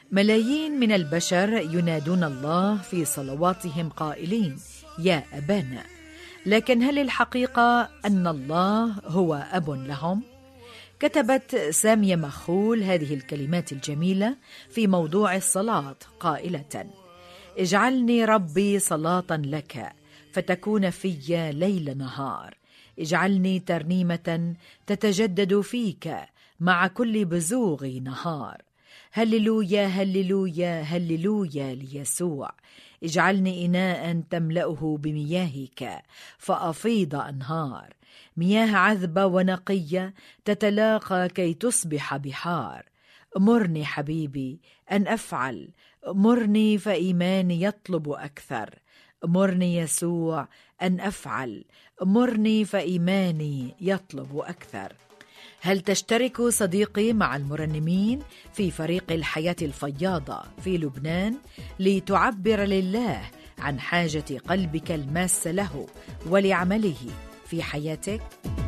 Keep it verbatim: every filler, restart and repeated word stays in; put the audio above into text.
ملايين من البشر ينادون الله في صلواتهم قائلين يا أبانا، لكن هل الحقيقة أن الله هو أب لهم؟ كتبت سامية مخول هذه الكلمات الجميلة في موضوع الصلاة قائلة: اجعلني ربي صلاة لك فتكون في ليل نهار، اجعلني ترنيمة تتجدد فيك مع كل بزوغ نهار. هللويا هللويا هللويا ليسوع، اجعلني إناء تملأه بمياهك فأفيض أنهار، مياه عذبة ونقية تتلاقى كي تصبح بحار. أمرني حبيبي أن أفعل، أمرني فإيماني يطلب أكثر، أمرني يسوع أن أفعل، أمرني فإيماني يطلب أكثر. هل تشترك صديقي مع المرنمين في فريق الحياة الفياضة في لبنان لتعبر لله عن حاجة قلبك الماسة له ولعمله في حياتك؟